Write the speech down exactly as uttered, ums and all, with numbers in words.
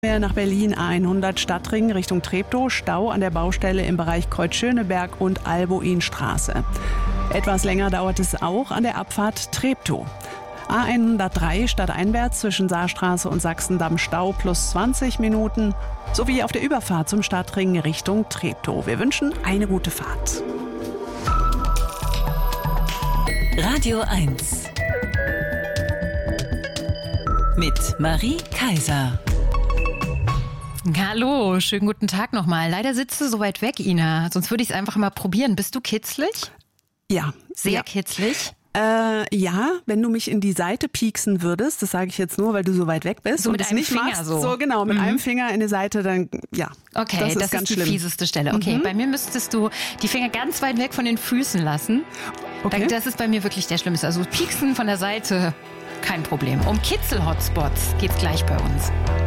Nach Berlin A hundert Stadtring Richtung Treptow, Stau an der Baustelle im Bereich Kreuz-Schöneberg und Albuinstraße. Etwas länger dauert es auch an der Abfahrt Treptow. A hundertdrei stadteinwärts zwischen Saarstraße und Sachsendamm Stau plus zwanzig Minuten, sowie auf der Überfahrt zum Stadtring Richtung Treptow. Wir wünschen eine gute Fahrt. Radio eins mit Marie Kaiser. Hallo, schönen guten Tag nochmal. Leider sitzt du so weit weg, Ina. Sonst würde ich es einfach mal probieren. Bist du kitzlig? Ja. Sehr ja. kitzlig? Äh, ja, wenn du mich in die Seite pieksen würdest, das sage ich jetzt nur, weil du so weit weg bist. So und mit es einem nicht Finger machst, so. So genau, mit Mhm. einem Finger in die Seite, dann ja. Okay, das ist, das ganz ist die schlimm. fieseste Stelle. Okay, Mhm. bei mir müsstest du die Finger ganz weit weg von den Füßen lassen. Okay. Das ist bei mir wirklich der Schlimmste. Also pieksen von der Seite, kein Problem. Um Kitzel-Hotspots geht's gleich bei uns.